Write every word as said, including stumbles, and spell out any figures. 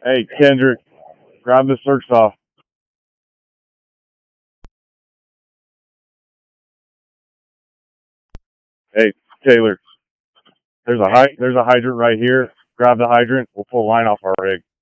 Hey, Kendrick, grab the search saw. Hey, Taylor, there's a hy- there's a hydrant right here. Grab the hydrant. We'll pull a line off our rig.